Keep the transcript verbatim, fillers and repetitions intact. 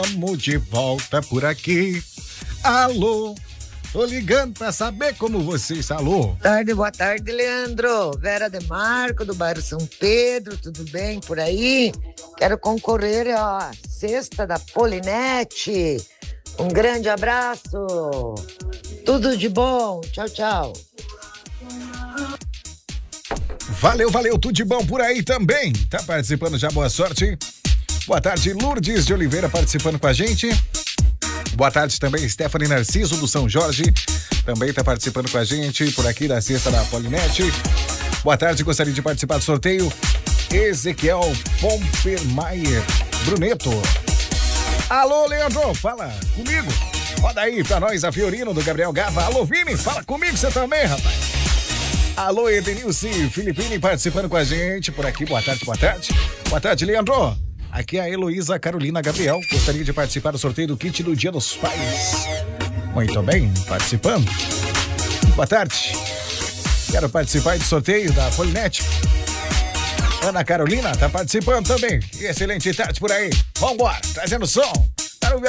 Estamos de volta por aqui. Alô, tô ligando pra saber como você está. Alô. Tarde, boa tarde, Leandro. Vera de Marco, do bairro São Pedro, tudo bem por aí? Quero concorrer à cesta da Polinete. Um grande abraço. Tudo de bom. Tchau, tchau. Valeu, valeu, tudo de bom por aí também. Tá participando já, boa sorte. Boa tarde, Lourdes de Oliveira participando com a gente. Boa tarde também, Stephanie Narciso do São Jorge. Também tá participando com a gente por aqui da cesta da Polinete. Boa tarde, gostaria de participar do sorteio. Ezequiel Pompermaier Bruneto. Alô, Leandro, fala comigo. Roda aí pra nós a Fiorino do Gabriel Gava. Alô, Vini, fala comigo você também, rapaz. Alô, Edenilce Filipine participando com a gente por aqui. Boa tarde, boa tarde. Boa tarde, Leandro. Aqui é a Heloísa Carolina Gabriel. Gostaria de participar do sorteio do kit do Dia dos Pais. Muito bem, participando. Boa tarde. Quero participar do sorteio da Polinete. Ana Carolina tá participando também. Excelente tarde por aí. Vambora, trazendo som.